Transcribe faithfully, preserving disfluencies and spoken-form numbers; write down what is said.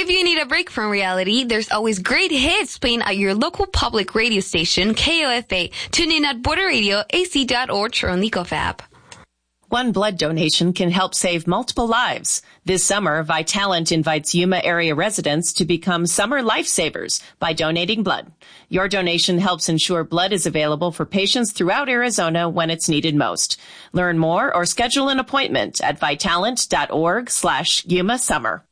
If you need a break from reality, there's always great hits playing at your local public radio station, K O F A. Tune in at border radio a c dot org or on the Gov app. One blood donation can help save multiple lives. This summer, Vitalant invites Yuma area residents to become summer lifesavers by donating blood. Your donation helps ensure blood is available for patients throughout Arizona when it's needed most. Learn more or schedule an appointment at vitalant dot org slash Yuma Summer.